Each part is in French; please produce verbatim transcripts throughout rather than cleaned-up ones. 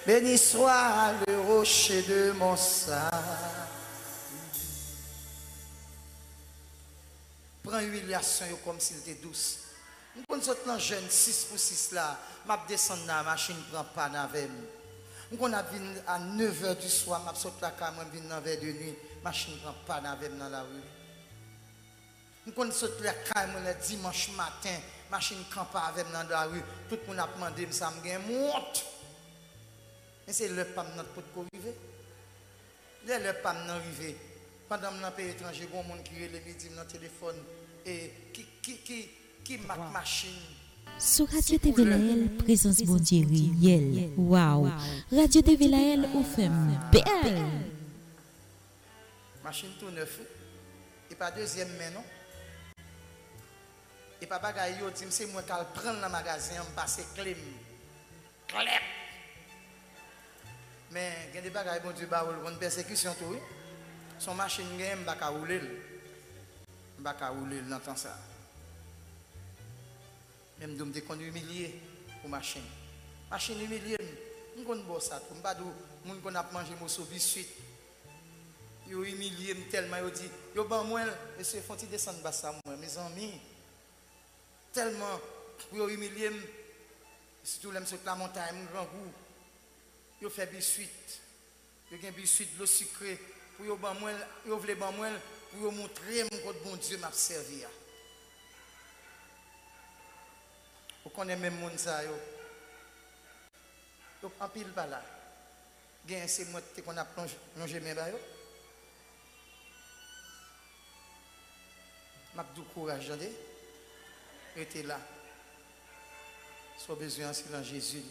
Béni soit le rocher de mon salut. Prends humiliation comme s'il était douce. Nous sommes jeunes, six pour six là, je descends dans la machine, je prends pas avec moi. Nous sommes à neuf heures du soir, je saute la caméra, je viens dans neuf heures de nuit, la machine ne prend pas avec moi dans la rue. Nous sommes la caméra le dimanche matin, la machine ne prend pas avec moi dans la rue. Tout le monde a demandé, ça me gagne monte. Mais c'est le pas notre pot de arriver. C'est le pas arriver. Pendant que je suis dans le pays étranger, il y a des gens qui relèvent les dans le téléphone et qui qui qui qui marque machine. Sur Radio T V Lael, présence bon Dieu réel. Waouh. Radio T V Lael ou fait belle. Machine tout neuf. Et pas deuxième main non. Et pas bagaille yo dit c'est moi qui prendre dans magasin me passer clé. Clé. Mais il y a des bagages bon Dieu ba une persécution tout. Son machine game ba ka rouler. Ba ka rouler dans temps ça. Même de me déconne humilié pour machine. Machine humilié. On connaît bon ça. On pas do moun qu'on a mangé morceau biscuit. Yo humilié tellement yo dit yo ban moi monsieur fonti descendre bas ça moi mes amis. Tellement yo humilié surtout l'aime sur la montagne grand goût. Yo fait biscuit. Yo gen biscuit de l'eau sucrée pour yo ban moi yo vle ban moi pour yo montrer mon bon Dieu m'a servi. Vous connaissez même moun ça yo. Yo en pile pas là. Gen c'est moi qu'on a plongé plongé mes ba yo. M'a dou courage attendez. Restez là. Soit besoin en silence Jésus.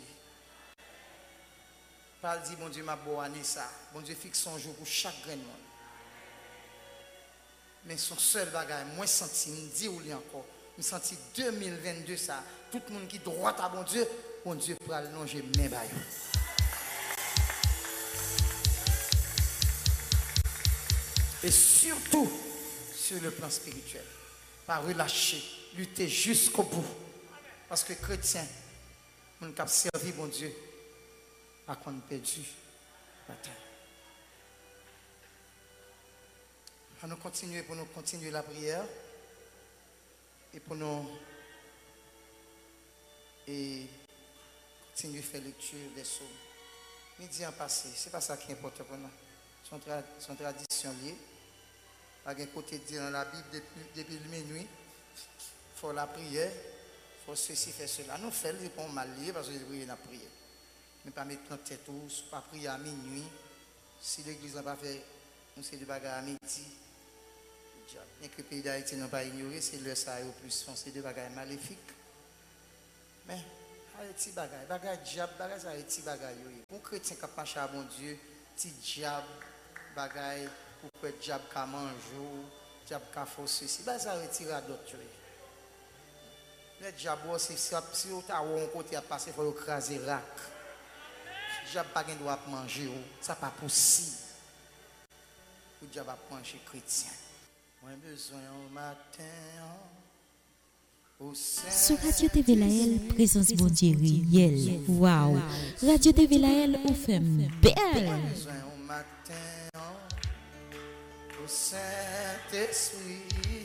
Parle dit bon Dieu m'a beau année ça. Bon Dieu fixe son jour pour chaque grain monde. Mais son seul bagage moi senti me dit ou li encore. Me senti deux mille vingt-deux ça. Tout le monde qui droit à bon Dieu, bon Dieu pour allonger mes ba yo. Et surtout sur le plan spirituel. Pas relâcher, lutter jusqu'au bout. Parce que chrétien, on a servi bon Dieu, à qu'on perdu bataille. On nous continuer pour nous continuer la prière et pour nous et continuer à faire lecture des psaumes. Midi en passé, c'est pas ça qui est important pour nous. Son, tra son tradition liée. À un côté dit dans la Bible depuis, depuis le minuit, il faut la prière, il faut ceci, faire cela. Nous faisons les ponts mal liés parce que nous prions la prière. Mais pas mettre notre tête tous, pas prier à minuit. Si l'église n'a pas fait, nous c'est des bagages à midi. Bien que le pays d'Haïti n'a pas ignoré, c'est le ça au plus, c'est des bagages maléfiques. Mais, Haïti bagages, bagages diable, bagages Haïti bagages. Un chrétien qui a marché à bon Dieu, petit diable, bagages. Pour que diable ka manjou, diable ka fausse si ba ça retire d'autres. Le diable c'est si on ta un côté à passer faut écraser rac. Diable pas gen droit manger ça pas possible. Pour diable a manger chrétien. Moi besoin au matin. Sur Radio T V Lael, présence bon Dieu réel. Waouh. Radio T V Lael ou fait belle. Besoin au matin. Saint-Esprit,